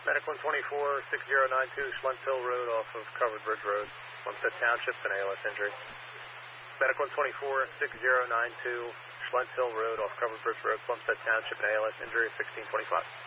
Medic 124-6092, Schlentz Hill Road off of Covered Bridge Road, Plumstead Township, an ALS injury. Medic 124-6092, Schlentz Hill Road off Covered Bridge Road, Plumstead Township, an ALS injury, 1625.